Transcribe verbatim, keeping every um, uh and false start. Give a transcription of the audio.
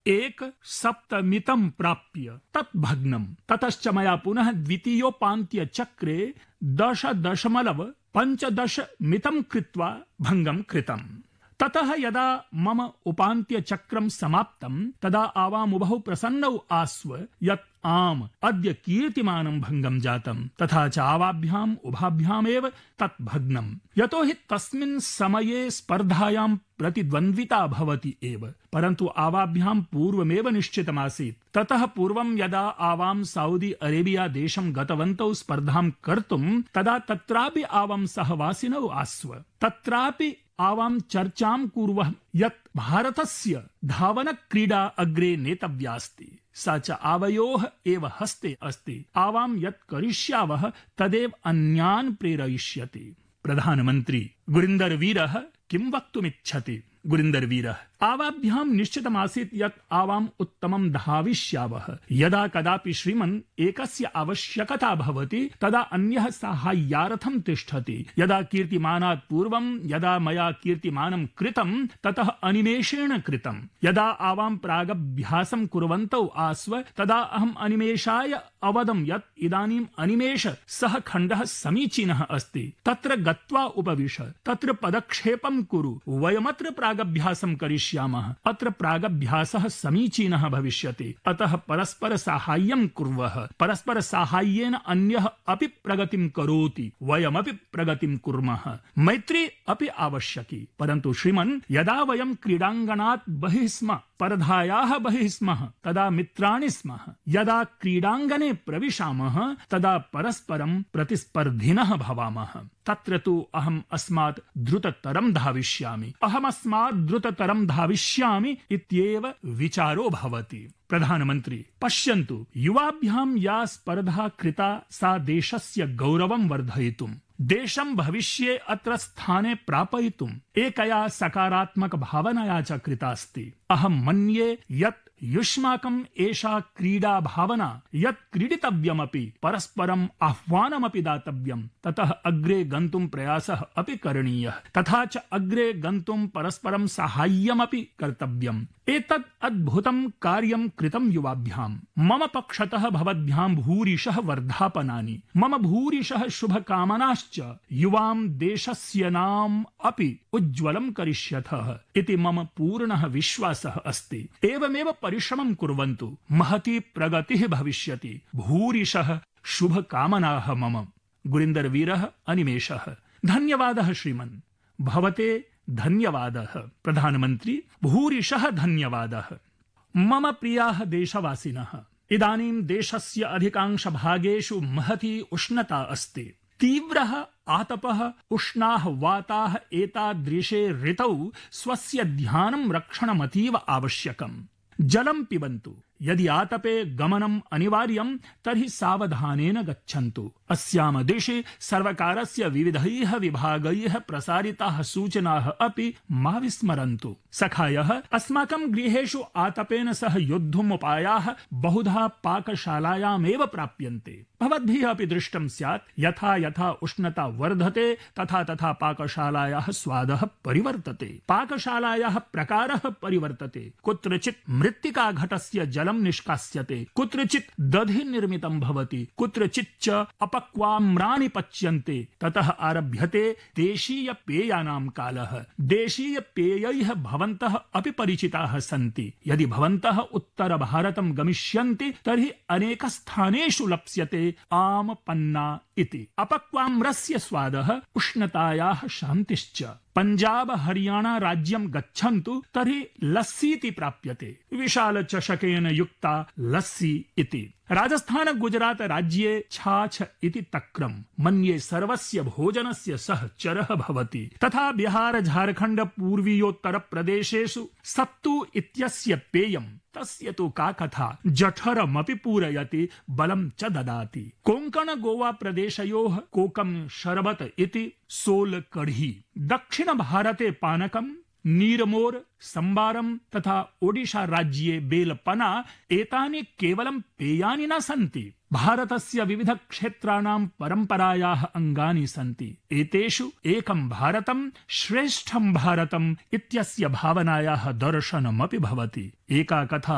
एक सप्तमितं प्राप्य तत् भग्नं। ततश्च मया पुनः द्वितीयोपान्त्य चक्रे दश दशमलव पञ्चदश मितं कृत्वा भङ्गं कृतम्। ततः यदा मम उपान्त्य चक्रं समाप्तं तदा आवामुभौ प्रसन्नौ आस्व यत् आम अद्य कीर्तिमानं भङ्गं जातं। तथा च आवाभ्याम् उभाभ्यामेव तत् भग्नं, यतो हि तस्मिन् समये स्पर्धायां प्रतिद्वन्द्विता भवति एव, परन्तु आवाभ्यां पूर्वमेव निश्चितमासीत्। ततः पूर्वं यदा आवां सऊदी अरेबिया देशं गतवन्तौ स्पर्धां कर्तुं तदा तत्रापि आवां सहवासिनौ आस्व। तत्रापि आवां चर्चां कुर्वः यत् भारतस्य धावनक्रीडा अग्रे नेतव्यास्ति। सा च आवयोः एव हस्ते अस्ति। आवां यत् करिष्यावः तदेव अन्यान् प्रेरयिष्यति। प्रधानमन्त्री गुरिन्दरवीरः किं वक्तुमिच्छति? गुरिन्दरवीरः आवाभ्यां निश्चितमासीत् यत् आवाम् उत्तमं धाविष्यावः। यदा कदापि श्रीमन् एकस्य आवश्यकता भवति तदा अन्यः साहाय्यार्थं तिष्ठति। यदा कीर्तिमानात् पूर्वं यदा मया कीर्तिमानं कृतं ततः अनिमेषेण कृतं। यदा आवां प्रागभ्यासं कुर्वन्तौ आस्व तदा अहम् अनिमेषाय अवदं यत् इदानीम् अनिमेष सः खण्डः समीचीनः अस्ति, तत्र गत्वा उपविश, तत्र पदक्षेपं कुरु, वयमत्र प्रागभ्यासं करिष्यामः, अत्र प्रागभ्यासः समीचीनः भविष्यति। अतः परस्पर साहाय्यं कुर्वः, परस्पर साहाय्येन अन्यः अपि प्रगतिं करोति, वयमपि प्रगतिं कुर्मः। मैत्री अपि आवश्यकी, परन्तु श्रीमन् यदा वयं क्रीडाङ्गणात् बहिः स्मः, स्पर्धायाः बहिः स्मः तदा मित्राणि स्मः, यदा क्रीडाङ्गणे प्रविशामः तदा परस्परं प्रतिस्पर्धिनः भवामः। तत्र तु अहम् अस्मात् द्रुततरं धाविष्यामि, अहमस्मात् द्रुततरं धाविष्यामि इत्येव विचारो भवति। प्रधानमन्त्री पश्यन्तु, युवाभ्यां या स्पर्धा कृता सा देशस्य गौरवं वर्धयितुं, देशं भविष्ये अत्र स्थाने प्रापयितुम् एकया सकारात्मक भावनया च कृतास्ति। अहं मन्ये यत् युष्माकम् एषा क्रीडा भावना यत् क्रीडितव्यमपि परस्परम् आह्वानमपि दातव्यम्, ततः अग्रे गन्तुं प्रयासः अपि करणीयः, तथा च अग्रे गन्तुं परस्परं साहाय्यमपि कर्तव्यम्। एतत् अद्भुतं कार्यं कृतं युवाभ्याम्। मम पक्षतः भवद्भ्यां भूरिशः वर्धापनानि, मम भूरिशः शुभकामनाश्च युवां देशस्य नाम अपि उज्ज्वलं करिष्यथः इति मम पूर्णः विश्वासः अस्ति। एवमेव परिश्रमं कुर्वन्तु, महती प्रगतिः भविष्यति। भूरिशः शुभकामनाः मम। गुरिन्दरवीरः अनिमेषः। धन्यवादः श्रीमन्। भवते धन्यवादः। प्रधानमन्त्री भूरिशः धन्यवादः। मम प्रियाः देशवासिनः, इदानीं देशस्य अधिकांशभागेषु महती उष्णता अस्ति। तीव्रः आतपः, उष्णाः वाताः, एतादृशे ऋतौ स्वस्य ध्यानं रक्षणमतीव आवश्यकम्। जलं पिबन्तु। यदि आतपे गमनम् अनिवार्यं तर्हि सावधानेन गच्छन्तु। अस्याम देशे सर्वकारस्य विविधैः विभागैः प्रसारिताः सूचनाः अपि मा विस्मरन्तु। सखायः, अस्माकं गृहेषु आतपेन सह योद्धुम् उपायाः बहुधा पाकशालायामेव प्राप्यन्ते। भवद्भिः अपि दृष्टं स्यात् यथा यथा उष्णता वर्धते तथा तथा पाकशालायाः स्वादः परिवर्तते, पाकशालायाः प्रकारः परिवर्तते। कुत्रचित् मृत्तिकाघटस्य जलं निष्कास्यते, कुत्रचित् दधि निर्मितं भवति, कुत्रचित् च अपक्वाम्राणि पच्यन्ते। ततः आरभ्यते देशीय पेयानां कालः। देशीय पेयैः भवन्तः अपि परिचिताः सन्ति। यदि भवन्तः उत्तर भारतं गमिष्यन्ति तर्हि अनेकस्थानेषु लप्स्यते आम पन्ना इति। अपक्वाम्रस्य स्वादः उष्णतायाः शान्तिश्च। पंजाब हरियाणा राज्यं गच्छन्तु तर्हि लस्सीति प्राप्यते, विशाल चषकेन युक्ता लस्सी इति। राजस्थान गुजरात राज्ये छाछ इति तक्रं मन्ये सर्वस्य भोजनस्य सह चरः भवति। तथा बिहार झारखंड पूर्वीयोत्तर प्रदेशेषु सत्तू इत्यस्य पेयं, तस्य तु का कथा, जठरमपि पूरयति, बलं च ददाति। कोंकण गोवा प्रदेशयोः कोकम शरबत इति सोल कढ़ी। दक्षिण भारते पानकं, नीरमोर, संबारम तथा ओडिशा राज्ये बेलपना एतानि केवलं पेयानि न सन्ति, भारतस्य विविध क्षेत्राणां परम्परायाः अंगानि सन्ति। एतेषु एकं भारतं श्रेष्ठं भारतम् इत्यस्य भावनायाः दर्शनमपि भवति। एका कथा